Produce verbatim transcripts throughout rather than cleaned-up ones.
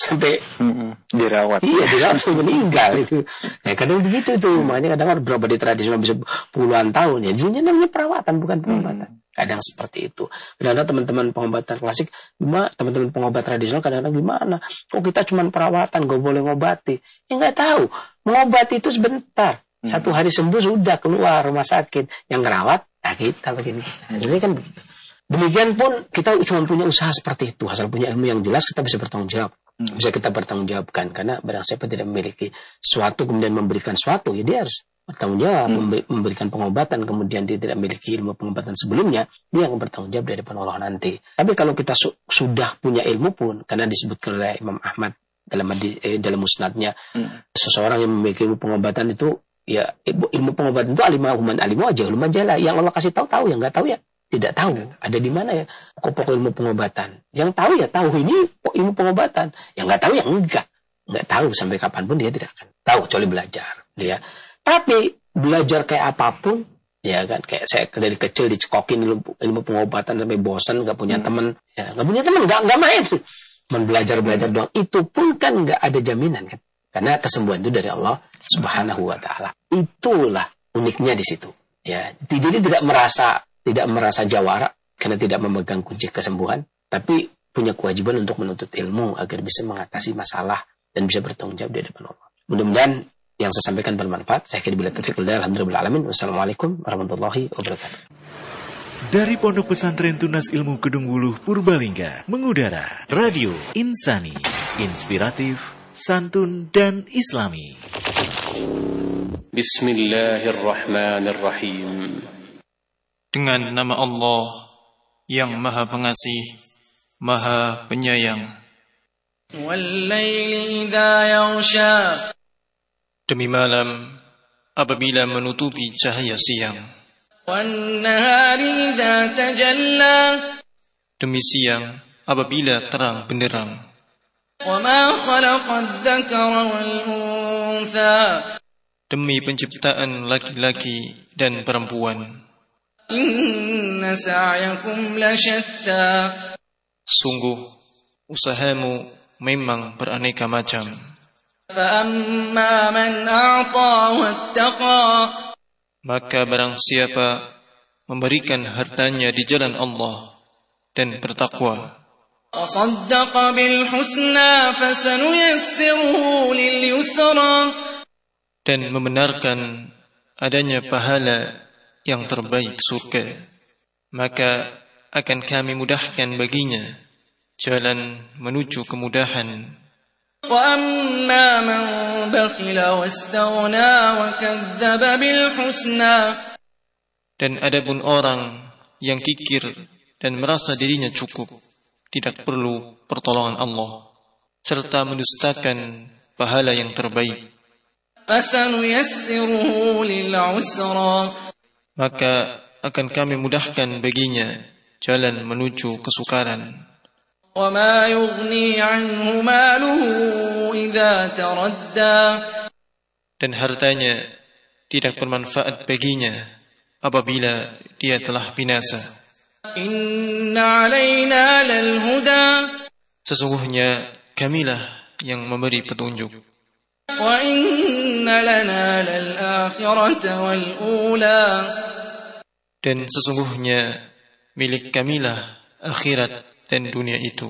sampai Mm-mm. dirawat. Iya, dirawat sampai meninggal itu. Ya kadang begitu tuh, makanya kadang ada beberapa di tradisional bisa puluhan tahun ya. Jadinya namanya perawatan bukan pengobatan. Hmm. Kadang seperti itu. Kadang-kadang teman-teman pengobatan klasik, gimana? Teman-teman pengobat tradisional kadang-kadang gimana? Kok kita cuma perawatan, gak boleh ngobati? Ya nggak tahu. Mengobati itu sebentar. Hmm. Satu hari sembuh sudah keluar rumah sakit. Yang ngerawat, nah kita begini. Nah, jadi kan demikian pun kita cuma punya usaha seperti itu. Asal punya ilmu yang jelas kita bisa bertanggung jawab. Hmm. Bisa kita bertanggung jawabkan. Karena barang siapa tidak memiliki suatu kemudian memberikan suatu, ya dia harus bertanggung jawab. Hmm. Memberikan pengobatan kemudian dia tidak memiliki ilmu pengobatan sebelumnya, dia akan bertanggung jawab dari depan Allah nanti. Tapi kalau kita su- sudah punya ilmu pun, karena disebutkan oleh Imam Ahmad dalam eh, dalam musnadnya, hmm. seseorang yang memiliki ilmu pengobatan itu, ya ilmu pengobatan itu alimahuman alimu aja, ulama jala. Yang Allah kasih tahu tahu, yang nggak tahu ya tidak tahu. Ada di mana ya pokok ilmu pengobatan. Yang tahu ya tahu ini ilmu pengobatan. Yang nggak tahu ya enggak. Nggak tahu sampai kapanpun dia tidak akan tahu kecuali belajar. Ya. Tapi belajar kayak apapun, ya kan, kayak saya dari kecil dicekokin ilmu, ilmu pengobatan sampai bosan, nggak punya hmm. teman, ya nggak punya teman, nggak nggak main, men belajar belajar doang. Itu pun kan nggak ada jaminan kan, karena kesembuhan itu dari Allah Subhanahu Wa Taala. Itulah uniknya di situ. Ya, jadi tidak merasa tidak merasa jawara karena tidak memegang kunci kesembuhan, tapi punya kewajiban untuk menuntut ilmu agar bisa mengatasi masalah dan bisa bertanggung jawab di depan Allah. Mudah-mudahan yang saya sampaikan bermanfaat. Saya kira bila taufiq hidayah. Alhamdulillah alamin. Wassalamualaikum warahmatullahi wabarakatuh. Dari Pondok Pesantren Tunas Ilmu Kedung Wuluh Purbalingga mengudara Radio Insani, inspiratif, santun dan islami. Bismillahirrahmanirrahim. Dengan nama Allah yang Maha Pengasih, Maha Penyayang. Wal-laili idza yaghsha. Demi malam apabila menutupi cahaya siang. Wan-nahari idza tajalla. Demi siang apabila terang benderang. Wa ma khalaqadz-dzakara wal-untha. Demi penciptaan laki-laki dan perempuan. Inna sa'yakum lasyatta. Sungguh usahamu memang beraneka macam. Fa amma man a'ta wattaqa. Maka barang siapa memberikan hartanya di jalan Allah dan bertakwa, wa saddaqa bil husna fasanuyassiruhu lil yusra. Dan membenarkan adanya pahala yang terbaik surga, maka akan kami mudahkan baginya jalan menuju kemudahan. Wa amma man bakhila wastaghna wa kadzdzaba bil husna. Dan adapun orang yang kikir dan merasa dirinya cukup, tidak perlu pertolongan Allah, serta mendustakan pahala yang terbaik, fasanuyassiruhu lil usra. Maka akan kami mudahkan baginya jalan menuju kesukaran. Wa ma yughni 'anhu maluhu idza taradda. Dan hartanya tidak bermanfaat baginya apabila dia telah binasa. Inna 'alaina lal huda. Sesungguhnya kamilah yang memberi petunjuk. Wa inna lana lal akhirata wal ula. Dan sesungguhnya milik kamilah akhirat dan dunia itu.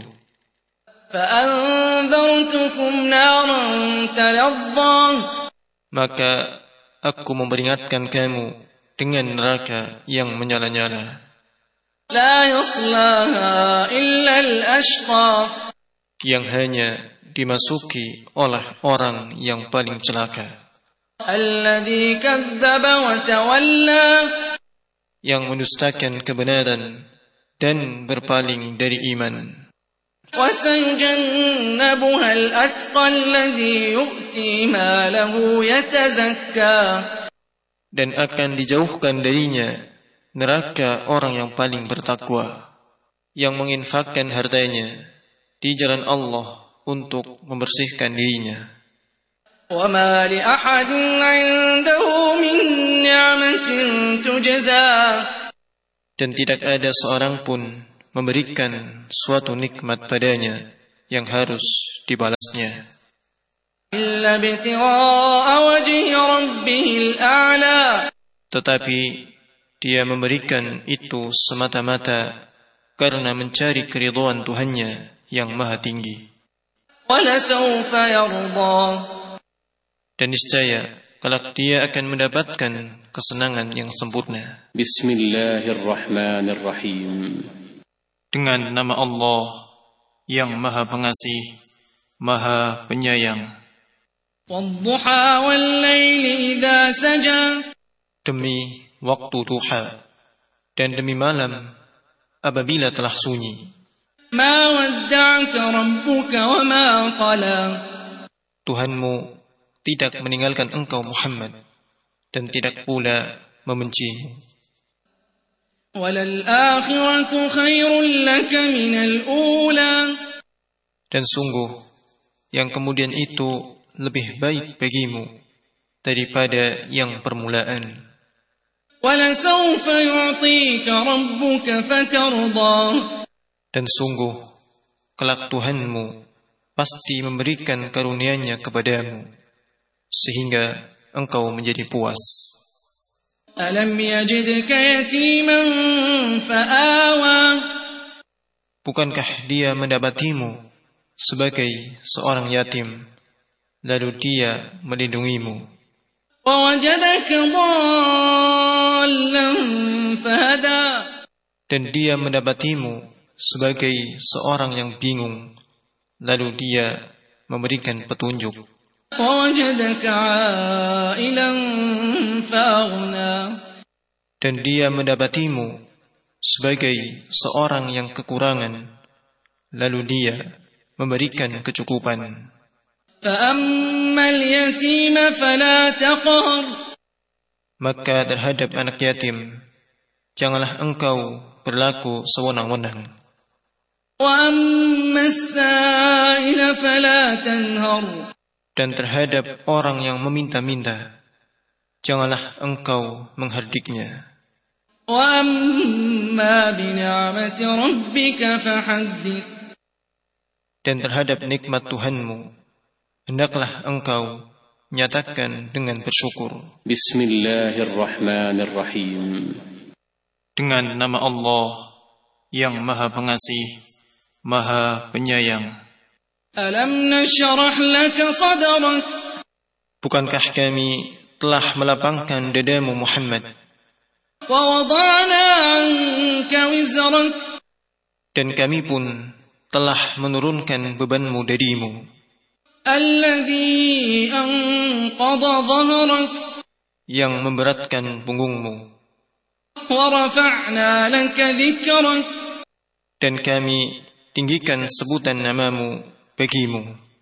Fa'anzartukum naran talazza. Maka aku memperingatkan kamu dengan neraka yang menyala-nyala. La yaslaha illa al-ashqa. Yang hanya dimasuki oleh orang yang paling celaka. Alladzi kadzdzaba wa tawalla. Yang mendustakan kebenaran dan berpaling dari iman. Wa sayujannabuha al-atqa alladzi yu'ti malahu yatazakka. Dan akan dijauhkan darinya neraka orang yang paling bertakwa, yang menginfakkan hartanya di jalan Allah untuk membersihkan dirinya. Wa ma li ahadin 'indahu min ni'matin tujza. Dan tidak ada seorang pun memberikan suatu nikmat padanya yang harus dibalasnya. إلا ابتغاء وجه ربه الأعلى. Tetapi dia memberikan itu semata-mata karena mencari keridhaan Tuhannya yang maha tinggi. وَلَسَوْفَ يَرْضَى. Dan niscaya kelak dia akan mendapatkan kesenangan yang sempurna. Bismillahirrahmanirrahim. Dengan nama Allah yang maha pengasih, maha penyayang. وَالضُّحَى وَاللَّيْلِ إِذَا سَجَى. Demi waktu duha dan demi malam apabila telah sunyi. مَا وَدَّعَكَ رَبُّكَ وَمَا قَلَى. Tuhanmu tidak meninggalkan engkau Muhammad dan tidak pula membencimu. وَلَلْآخِرَةُ خَيْرٌ لَكَ مِنَ الْأُولَى. Dan sungguh yang kemudian itu lebih baik bagimu daripada yang permulaan. وَلَسَوْفَ يُعْطِيكَ رَبُّكَ فَتَرْضَى. Dan sungguh kelak Tuhanmu pasti memberikan karunia-Nya kepadamu sehingga engkau menjadi puas. أَلَمْ يَجِدْكَ يَتِيمًا فَآوَى. Bukankah dia mendapatimu sebagai seorang yatim, lalu dia melindungimu? وَوَجَدَكَ ضَالًّا فَهَدَى. Dan dia mendapatimu sebagai seorang yang bingung, lalu dia memberikan petunjuk. وَوَجَدَكَ عَائِلًا فَأَغْنَى. Dan dia mendapatimu sebagai seorang yang kekurangan, lalu dia memberikan kecukupan. فَأَمَّا الْيَتِيمَ فَلَا تَقْهَرْ. Maka terhadap anak yatim, janganlah engkau berlaku sewenang-wenang. وَأَمَّا السَّائِلَ فَلَا تَنْهَرْ. Dan terhadap orang yang meminta-minta, janganlah engkau menghardiknya. وَأَمَّا بِنِعْمَةِ رَبِّكَ فَحَدِّثْ. Dan terhadap nikmat Tuhanmu, hendaklah engkau nyatakan dengan bersyukur. Bismillahirrahmanirrahim. Dengan nama Allah yang maha pengasih, maha penyayang. أَلَمْ نَشْرَحْ لَكَ صَدْرَكَ. Bukankah kami telah melapangkan dadamu Muhammad? وَوَضَعْنَا عَنْكَ وِزْرَكَ. Dan kami pun telah menurunkan bebanmu darimu. الَّذِي أَنْقَضَ ظَهْرَكَ. Yang memberatkan punggungmu. وَرَفَعْنَا لَكَ ذِكْرَكَ. Dan kami tinggikan sebutan namamu bagimu.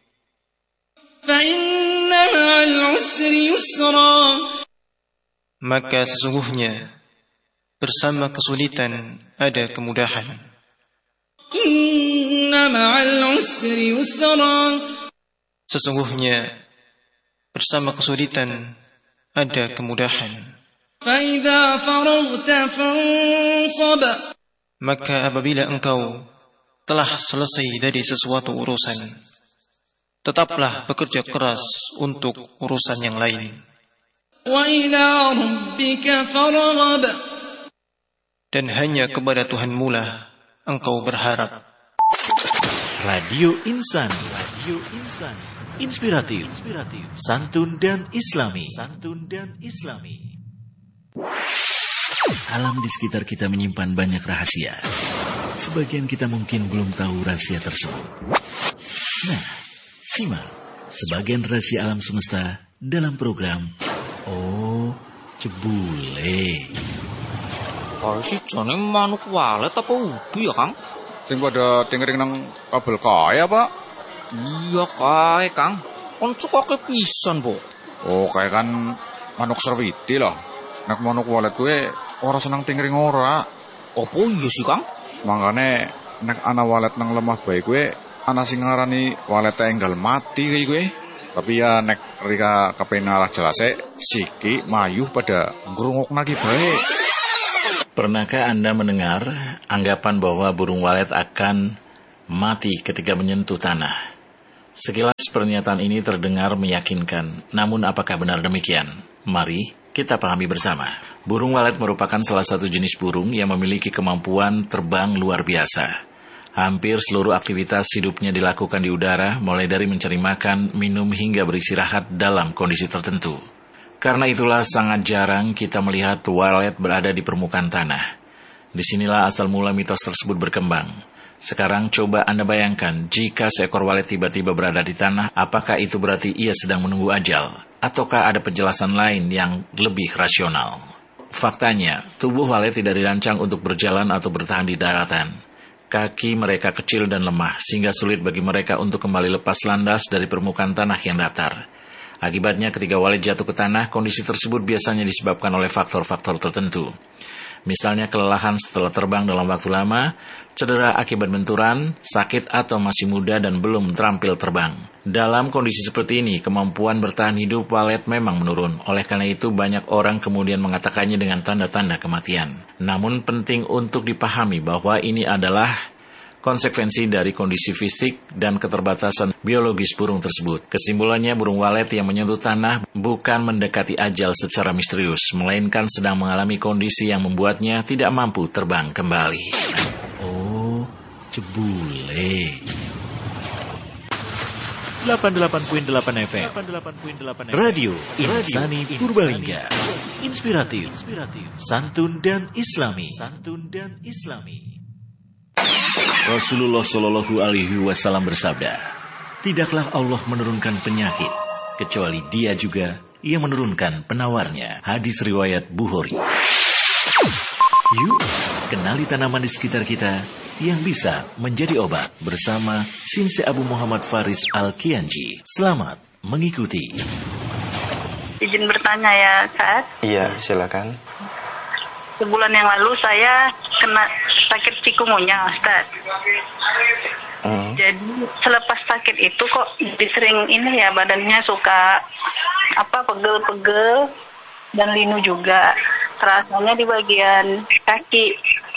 فَإِنَّ مَعَ الْعُسْرِ يُسْرًا. Maka sesungguhnya bersama kesulitan ada kemudahan. إِنَّ مَعَ الْعُسْرِ يُسْرًا. Sesungguhnya bersama kesulitan ada kemudahan. فَإِذَا فَرَغْتَ فَانصَبْ. Maka apabila engkau telah selesai dari sesuatu urusan, tetaplah bekerja keras untuk urusan yang lain. وَإِلَى رَبِّكَ فَارْغَب. Dan hanya kepada Tuhanmu lah engkau berharap. Radio Insani, Radio Insani, inspiratif, inspiratif, santun dan islami, santun dan islami. Alam di sekitar kita menyimpan banyak rahasia. Sebagian kita mungkin belum tahu rahasia tersebut. Nah, simak sebagian rahasia alam semesta dalam program Oh Jebule. Oh si jane manuk walet apa udu ya Kang? Sing pada tingering nang kabel kaya Pak? Iya kae Kang. Kon cukoke pisan po. Oh kayak kan manuk serwiti lah. Nek manuk walet kuwi ora seneng tingering ora. Apa iya sih Kang? Mangane nek ana walet nang lemah bae kuwi ana sing ngarani walet enggal mati kuwi kuwi. Tapi ya nek rika kepenarah jelase siki mayuh pada ngrungokna ki bae. Pernahkah Anda mendengar anggapan bahwa burung walet akan mati ketika menyentuh tanah. Sekilas pernyataan ini terdengar meyakinkan, namun apakah benar demikian? Mari kita pahami bersama. Burung walet merupakan salah satu jenis burung yang memiliki kemampuan terbang luar biasa. Hampir seluruh aktivitas hidupnya dilakukan di udara, mulai dari mencari makan, minum, hingga beristirahat dalam kondisi tertentu. Karena itulah sangat jarang kita melihat walet berada di permukaan tanah. Disinilah asal mula mitos tersebut berkembang. Sekarang coba Anda bayangkan, jika seekor walet tiba-tiba berada di tanah, apakah itu berarti ia sedang menunggu ajal? Ataukah ada penjelasan lain yang lebih rasional? Faktanya, tubuh walet tidak dirancang untuk berjalan atau bertahan di daratan. Kaki mereka kecil dan lemah, sehingga sulit bagi mereka untuk kembali lepas landas dari permukaan tanah yang datar. Akibatnya, ketika walet jatuh ke tanah, kondisi tersebut biasanya disebabkan oleh faktor-faktor tertentu. Misalnya kelelahan setelah terbang dalam waktu lama, cedera akibat benturan, sakit atau masih muda dan belum terampil terbang. Dalam kondisi seperti ini, kemampuan bertahan hidup walet memang menurun. Oleh karena itu, banyak orang kemudian mengatakannya dengan tanda-tanda kematian. Namun penting untuk dipahami bahwa ini adalah konsekuensi dari kondisi fisik dan keterbatasan biologis burung tersebut. Kesimpulannya, burung walet yang menyentuh tanah bukan mendekati ajal secara misterius, melainkan sedang mengalami kondisi yang membuatnya tidak mampu terbang kembali. Oh, cebule. delapan puluh delapan koma delapan F M Radio Insani Purbalingga. Inspiratif, santun dan islami. Santun dan islami. Rasulullah Shallallahu Alaihi Wasallam bersabda, tidaklah Allah menurunkan penyakit, kecuali Dia juga yang menurunkan penawarnya. Hadis riwayat Bukhari. Yuk, kenali tanaman di sekitar kita yang bisa menjadi obat bersama Sinse Abu Muhammad Faris Al-Kianji. Selamat mengikuti. Izin bertanya ya, Kak? Iya, silakan. Sebulan yang lalu saya kena sakit cikungunya, Ustaz. Hmm. Jadi selepas sakit itu kok jadi sering ini ya, badannya suka apa pegel-pegel dan linu juga. Terasanya di bagian kaki.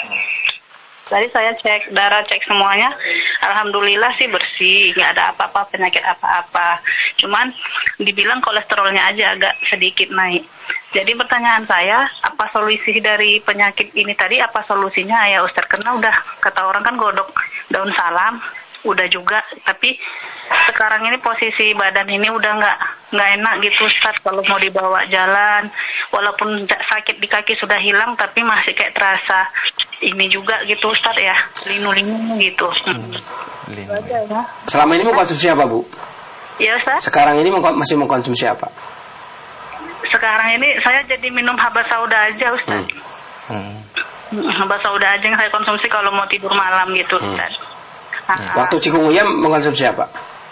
Tadi saya cek darah, cek semuanya, alhamdulillah sih bersih, nggak ada apa-apa, penyakit apa-apa. Cuman dibilang kolesterolnya aja agak sedikit naik. Jadi pertanyaan saya, apa solusi dari penyakit ini tadi, apa solusinya ya Ustaz? Karena udah kata orang kan godok daun salam, udah juga, tapi sekarang ini posisi badan ini udah nggak nggak enak gitu Ustaz, kalau mau dibawa jalan, walaupun sakit di kaki sudah hilang, tapi masih kayak terasa ini juga gitu Ustaz ya, linu-linu gitu. Hmm. Linu. Ya. Selama ini mengkonsumsi apa Bu? Ya Ustaz. Sekarang ini masih mengkonsumsi apa? Sekarang ini saya jadi minum haba sauda aja Ustaz. Hmm. Hmm. Haba sauda aja yang saya konsumsi kalau mau tidur malam gitu Ustaz. Hmm. Ah. Waktu cikungunya mengkonsumsi apa?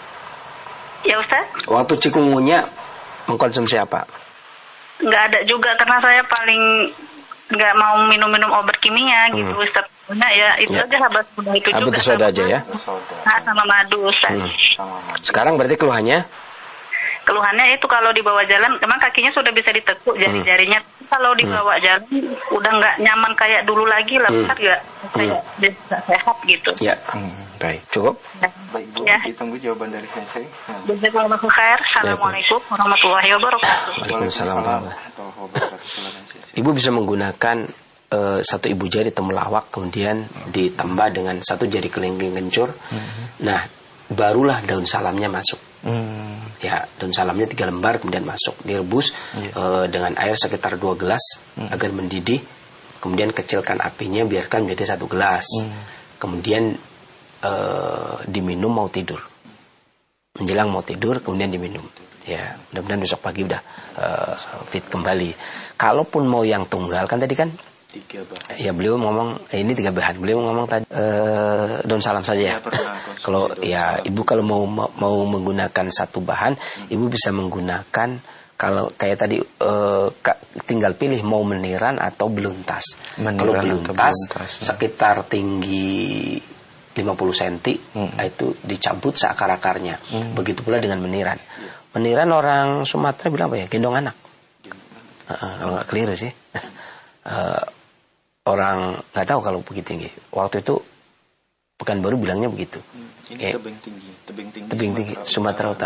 Ya Ustaz. Waktu cikungunya mengkonsumsi apa? Nggak ada juga, karena saya paling nggak mau minum-minum obat kimia gitu hmm. Ustaz. Nah ya itu ya. Aja haba sauda itu haba juga. Sauda aja ya. Nah, sama madu Ustaz. Hmm. Sekarang berarti keluhannya? Keluhannya itu kalau dibawa jalan, memang kakinya sudah bisa ditekuk jari-jarinya. Hmm. Kalau dibawa hmm. jalan, udah nggak nyaman kayak dulu lagi lah, hmm. nggak kayak hmm. sehat gitu. Ya, hmm. baik, cukup. Ya. Baik Bu, ya. Ditunggu jawaban dari Sensei. Jazakallahu khair. Assalamualaikum warahmatullahi wabarakatuh. Waalaikumsalam warahmatullahi wabarakatuh. Ibu bisa menggunakan uh, satu ibu jari temulawak, kemudian ditambah dengan satu jari kelingking kencur. Hmm. Nah, barulah daun salamnya masuk. Hmm. Ya, daun salamnya tiga lembar kemudian masuk, direbus yeah. uh, dengan air sekitar dua gelas hmm. agar mendidih. Kemudian kecilkan apinya, biarkan menjadi satu gelas. Hmm. Kemudian uh, diminum mau tidur. Menjelang mau tidur kemudian diminum. Ya, mudah-mudahan besok pagi udah uh, fit kembali. Kalaupun mau yang tunggal kan tadi kan tiga bahan. Ya beliau ngomong eh, ini tiga bahan. Beliau ngomong tadi eh, daun salam saja ya. Kalau ya ibu kalau mau mau menggunakan satu bahan, hmm. ibu bisa menggunakan kalau kayak tadi eh, tinggal pilih mau meniran atau beluntas. Meniran kalau beluntas, beluntas ya. Sekitar tinggi lima puluh sentimeter hmm. itu dicabut seakar-akarnya. Hmm. Begitu pula dengan meniran. Meniran orang Sumatera bilang apa ya? Gendong anak. Uh, uh, kalau nggak keliru sih. uh, orang nggak tahu kalau begitu tinggi. Waktu itu Pekanbaru bilangnya begitu. Hmm, ini Kayak tebing tinggi, tebing tinggi, tebing tinggi Sumatera Utara.